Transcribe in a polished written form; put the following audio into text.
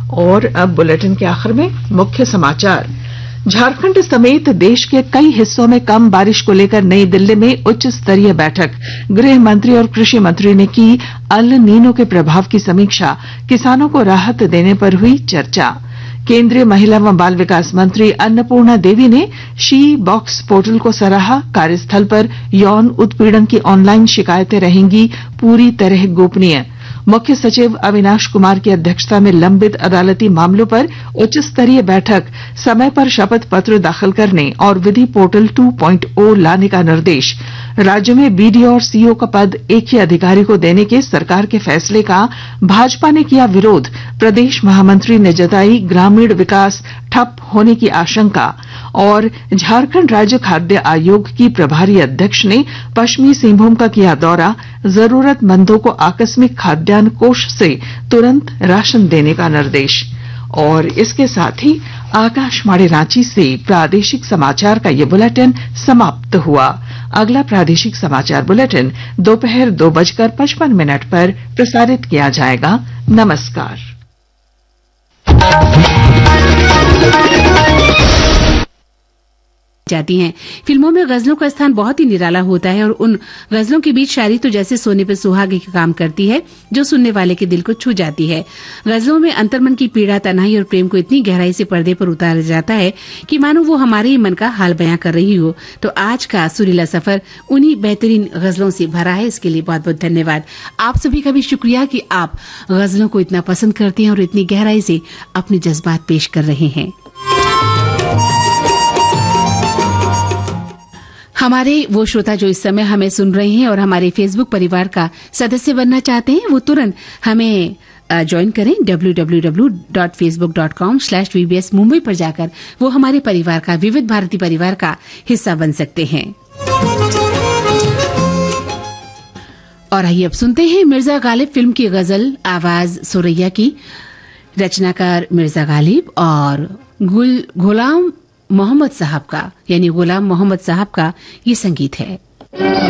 और अब बुलेटिन के आखिर में मुख्य समाचार। झारखंड समेत देश के कई हिस्सों में कम बारिश को लेकर नई दिल्ली में उच्च स्तरीय बैठक। गृह मंत्री और कृषि मंत्री ने की अल नीनो के प्रभाव की समीक्षा। किसानों को राहत देने पर हुई चर्चा। केंद्रीय महिला व बाल विकास मंत्री अन्नपूर्णा देवी ने शी बॉक्स पोर्टल को सराहा। कार्यस्थल पर यौन उत्पीड़न की ऑनलाइन शिकायतें रहेंगी पूरी तरह गोपनीय। मुख्य सचिव अविनाश कुमार की अध्यक्षता में लंबित अदालती मामलों पर उच्च स्तरीय बैठक। समय पर शपथ पत्र दाखिल करने और विधि पोर्टल 2.0 लाने का निर्देश। राज्य में बीडीओ और सीओ का पद एक ही अधिकारी को देने के सरकार के फैसले का भाजपा ने किया विरोध। प्रदेश महामंत्री ने जताई ग्रामीण विकास ठप होने की आशंका। और झारखंड राज्य खाद्य आयोग की प्रभारी अध्यक्ष ने पश्चिमी सिंहभूम का किया दौरा। जरूरतमंदों को आकस्मिक खाद्यान्न कोष से तुरंत राशन देने का निर्देश। और इसके साथ ही आकाशवाणी रांची से प्रादेशिक समाचार का ये बुलेटिन समाप्त हुआ। अगला प्रादेशिक समाचार बुलेटिन दोपहर 2:55 पर प्रसारित किया जाएगा। नमस्कार। जाती हैं। फिल्मों में गजलों का स्थान बहुत ही निराला होता है और उन गजलों के बीच शायरी तो जैसे सोने पे सुहागे का काम करती है जो सुनने वाले के दिल को छू जाती है। गजलों में अंतर्मन की पीड़ा, तन्हाई और प्रेम को इतनी गहराई से पर्दे पर उतारा जाता है कि मानो वो हमारे ही मन का हाल बयां कर रही हो। तो आज का सुरीला सफर उन्हीं बेहतरीन गजलों से भरा है। इसके लिए बहुत बहुत धन्यवाद। आप सभी का भी शुक्रिया कि आप गजलों को इतना पसंद करते हैं और इतनी गहराई से अपने जज्बात पेश कर रहे हैं। हमारे वो श्रोता जो इस समय हमें सुन रहे हैं और हमारे फेसबुक परिवार का सदस्य बनना चाहते हैं, वो तुरंत हमें ज्वाइन करें। www.facebook.com/vbs मुंबई पर जाकर वो हमारे परिवार का, विविध भारती परिवार का हिस्सा बन सकते हैं। और आइए अब सुनते हैं मिर्जा गालिब फिल्म की गजल, आवाज सुरैया की। रचनाकार मिर्जा गालिब और गुलाम मोहम्मद साहब का, यानी गुलाम मोहम्मद साहब का ये संगीत है।